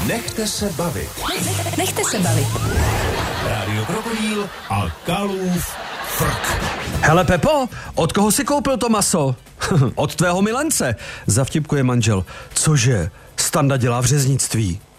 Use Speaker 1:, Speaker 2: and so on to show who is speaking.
Speaker 1: Nechte se bavit.
Speaker 2: Nechte se bavit.
Speaker 1: Rádio Krokodýl a Kalův frk.
Speaker 3: Hele Pepo, od koho si koupil to maso? Od tvého milence, zavtipkuje manžel. Cože? Standa dělá v řeznictví.